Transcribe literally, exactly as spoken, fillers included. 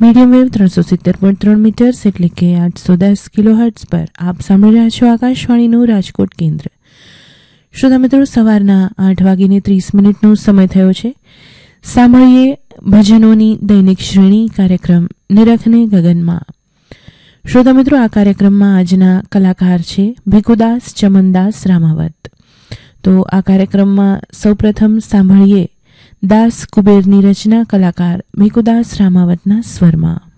Medium wave ત્રણસો સિત્તેર point ત્રણ મીટર્સ એટલે કે આઠસો દસ કિલો હર્ટ્ઝ પર આપ સાંભળી રહ્યા છો આકાશવાણીનું રાજકોટ કેન્દ્ર. શ્રોતા મિત્રો, સવારના આઠ વાગીને ત્રીસ મિનિટનો સમય થયો છે. સાંભળીએ ભજનોની દૈનિક શ્રેણી કાર્યક્રમ નિરખને ગગનમાં. શ્રોતા મિત્રો, આ કાર્યક્રમમાં આજના કલાકાર છે ભીખુદાસ ચમનદાસ રામાવત. તો આ કાર્યક્રમમાં સૌપ્રથમ સાંભળીએ દાસ કુબેરની રચના કલાકાર ભીખુદાસ રામાવતના સ્વરમાં.